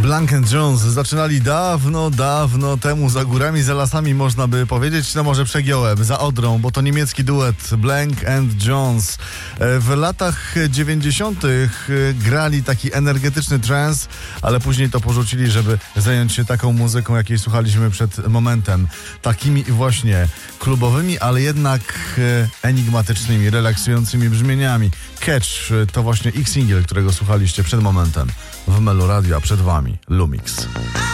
Blank & Jones zaczynali dawno temu, za górami, za lasami, można by powiedzieć. No może przegiąłem, za Odrą, bo to niemiecki duet Blank & Jones. W latach 90. grali taki energetyczny trance, ale później to porzucili, żeby zająć się taką muzyką, jakiej słuchaliśmy przed momentem. Takimi właśnie klubowymi, ale jednak enigmatycznymi, relaksującymi brzmieniami. Catch to właśnie ich singiel, którego słuchaliście przed momentem w Melo Radio, a przed wami Lumix.